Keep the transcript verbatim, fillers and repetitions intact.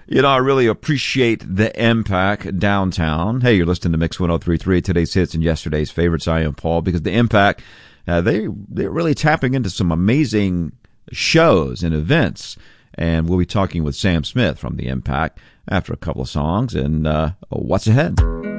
You know, I really appreciate the Impact downtown. Hey, you're listening to Mix ten thirty-three, today's hits and yesterday's favorites. I am Paul, because the Impact, uh, they, they're really tapping into some amazing shows and events. And we'll be talking with Sam Smith from the Impact after a couple of songs and uh, what's ahead.